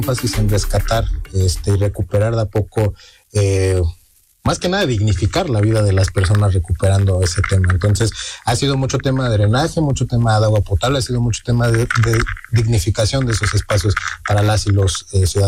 énfasis en rescatar y recuperar de a poco, más que nada dignificar la vida de las personas recuperando ese tema. Entonces ha sido mucho tema de drenaje, mucho tema de agua potable, ha sido mucho tema de dignificación de esos espacios para las y los ciudadanos.